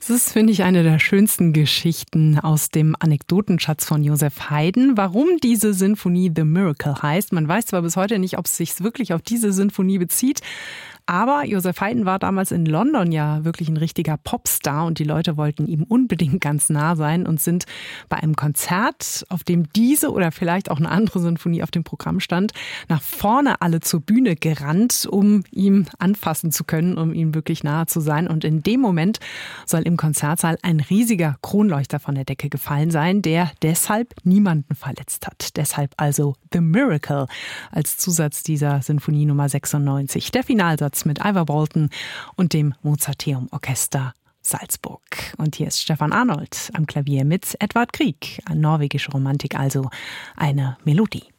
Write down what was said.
Das ist, finde ich, eine der schönsten Geschichten aus dem Anekdotenschatz von Joseph Haydn. Warum diese Sinfonie The Miracle heißt, man weiß zwar bis heute nicht, ob es sich wirklich auf diese Sinfonie bezieht, aber Joseph Haydn war damals in London ja wirklich ein richtiger Popstar und die Leute wollten ihm unbedingt ganz nah sein und sind bei einem Konzert, auf dem diese oder vielleicht auch eine andere Sinfonie auf dem Programm stand, nach vorne alle zur Bühne gerannt, um ihm anfassen zu können, um ihm wirklich nahe zu sein. Und in dem Moment soll im Konzertsaal ein riesiger Kronleuchter von der Decke gefallen sein, der deshalb niemanden verletzt hat. Deshalb also The Miracle als Zusatz dieser Sinfonie Nummer 96. Der Finalsatz mit Ivor Bolton und dem Mozarteum Orchester Salzburg. Und hier ist Stefan Arnold am Klavier mit Edvard Grieg, eine norwegische Romantik, also eine Melodie.